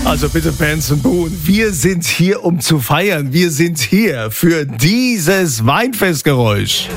Also bitte, Benson Boone, wir sind hier, um zu feiern. Wir sind hier für dieses Weinfestgeräusch.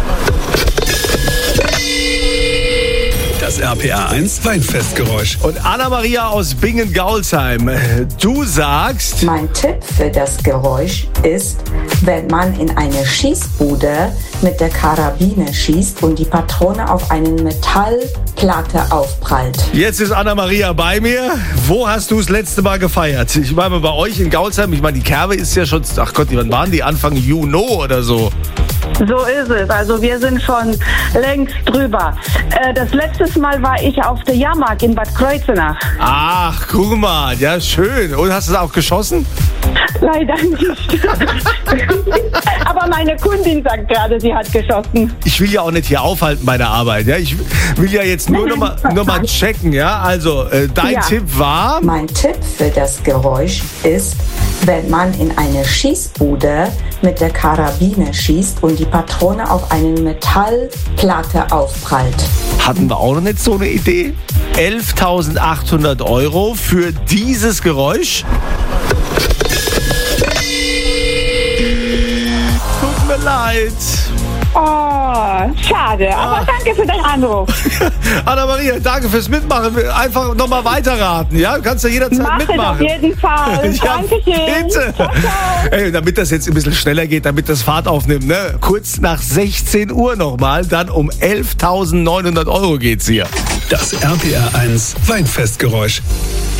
Das RPR1 Weinfestgeräusch. Und Anna-Maria aus Bingen-Gaulsheim, du sagst... Mein Tipp für das Geräusch ist, wenn man in eine Schießbude mit der Karabine schießt und die Patrone auf eine Metallplatte aufprallt. Jetzt ist Anna-Maria bei mir. Wo hast du das letzte Mal gefeiert? Ich meine, bei euch in Gaulsheim, ich meine, die Kerbe ist ja schon, ach Gott, wann waren die? Anfang Juni oder so? So ist es. Also wir sind schon längst drüber. Das letzte Mal war ich auf der Jahrmarkt in Bad Kreuznach. Ach, guck mal, ja schön. Und hast du es auch geschossen? Leider nicht. Aber meine Kundin sagt gerade, sie hat geschossen. Ich will ja auch nicht hier aufhalten bei der Arbeit. Ja? Ich will ja jetzt nur noch mal checken. Ja? Also, dein Tipp war... Mein Tipp für das Geräusch ist, wenn man in eine Schießbude mit der Karabine schießt und die Patrone auf eine Metallplatte aufprallt. Hatten wir auch noch nicht so eine Idee? 11.800 € für dieses Geräusch? Tut mir leid. Oh, schade. Aber danke für deinen Anruf. Anna-Maria, danke fürs Mitmachen. Einfach nochmal weiterraten, ja? Du kannst ja jederzeit mitmachen. Mach es auf jeden Fall. Ja, Dankeschön. bitte. Ciao, ciao. Ey, damit das jetzt ein bisschen schneller geht, damit das Fahrt aufnimmt, ne? Kurz nach 16 Uhr nochmal, dann um 11.900 € geht's hier. Das RPR1 Weinfestgeräusch.